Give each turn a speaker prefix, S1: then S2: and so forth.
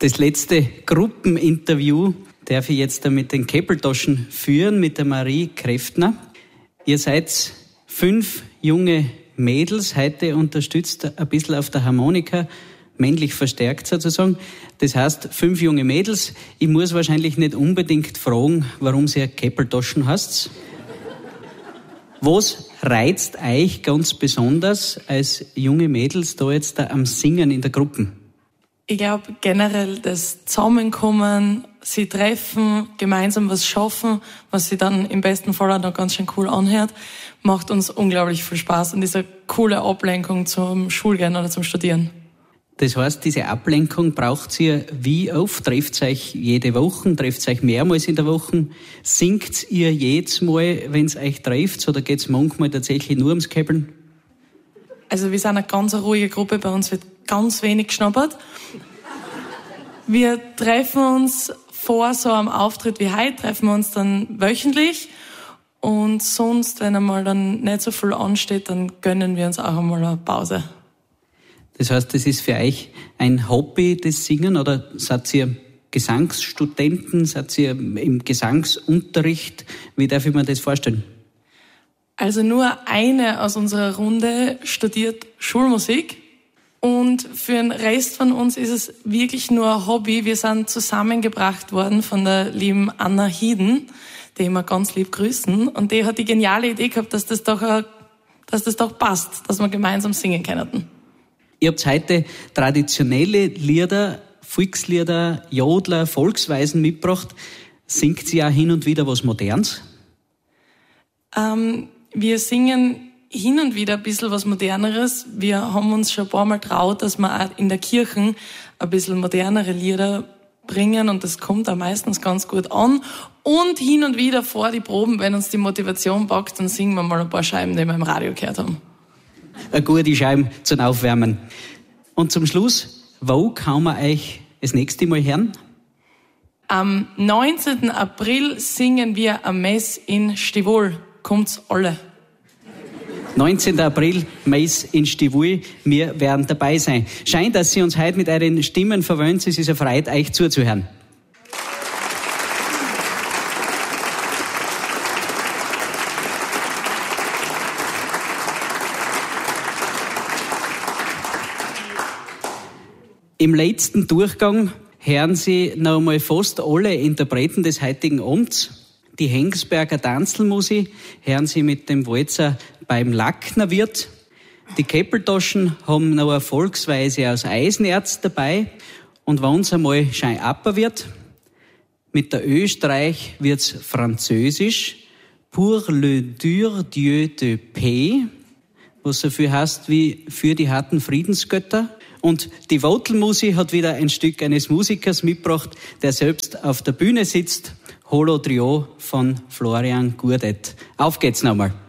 S1: Das letzte Gruppeninterview darf ich jetzt mit den Käppeltaschen führen, mit der Marie Kräftner. Ihr seid 5 junge Mädels, heute unterstützt ein bisschen auf der Harmonika, männlich verstärkt sozusagen. Das heißt, 5 junge Mädels. Ich muss wahrscheinlich nicht unbedingt fragen, warum ihr Käppeltaschen heißt. Was reizt euch ganz besonders als junge Mädels da jetzt da am Singen in der Gruppe?
S2: Ich glaube generell das Zusammenkommen, sie treffen, gemeinsam was schaffen, was sie dann im besten Fall auch noch ganz schön cool anhört, macht uns unglaublich viel Spaß und ist eine coole Ablenkung zum Schulgehen oder zum Studieren.
S1: Das heißt, diese Ablenkung braucht ihr wie oft? Trefft ihr euch jede Woche? Trefft ihr euch mehrmals in der Woche? Singt ihr jedes Mal, wenn es euch trifft? Oder geht es manchmal tatsächlich nur ums Käppeln?
S2: Also wir sind eine ganz ruhige Gruppe, bei uns wird ganz wenig geschnappert. Wir treffen uns vor so einem Auftritt wie heute, treffen wir uns dann wöchentlich. Und sonst, wenn einmal dann nicht so viel ansteht, dann gönnen wir uns auch einmal eine Pause.
S1: Das heißt, das ist für euch ein Hobby, das Singen, oder seid ihr Gesangsstudenten, seid ihr im Gesangsunterricht? Wie darf ich mir das vorstellen?
S2: Also nur eine aus unserer Runde studiert Schulmusik und für den Rest von uns ist es wirklich nur ein Hobby. Wir sind zusammengebracht worden von der lieben Anna Hieden, die wir ganz lieb grüßen, und die hat die geniale Idee gehabt, dass das doch passt, dass wir gemeinsam singen können.
S1: Ihr habt heute traditionelle Lieder, Volkslieder, Jodler, Volksweisen mitgebracht. Singt sie auch hin und wieder was Modernes?
S2: Wir singen hin und wieder ein bisschen was Moderneres. Wir haben uns schon ein paar Mal traut, dass wir auch in der Kirche ein bisschen modernere Lieder bringen und das kommt auch meistens ganz gut an. Und hin und wieder vor die Proben, wenn uns die Motivation packt, dann singen wir mal ein paar Scheiben, die wir im Radio gehört haben.
S1: Eine gute Scheibe zum Aufwärmen. Und zum Schluss, wo kann man euch das nächste Mal hören?
S2: Am 19. April singen wir am Mess in Stivol. Kommt's alle.
S1: 19. April, Mess in Stivol. Wir werden dabei sein. Scheint, dass Sie uns heute mit euren Stimmen verwöhnt. Es ist eine Freude, euch zuzuhören. Im letzten Durchgang hören Sie noch einmal fast alle Interpreten des heutigen Abends. Die Hengsberger Tanzelmusik hören Sie mit dem Walzer beim Lacknerwirt. Die Käppeltaschen haben noch eine Volksweise aus Eisenerz dabei. Und wenn es einmal schein apper wird, mit der Österreich wird's französisch. Pour le dur Dieu de paix, was so viel heißt wie für die harten Friedensgötter. Und die Wotelmusik hat wieder ein Stück eines Musikers mitgebracht, der selbst auf der Bühne sitzt. Holo Trio von Florian Gurdet. Auf geht's nochmal.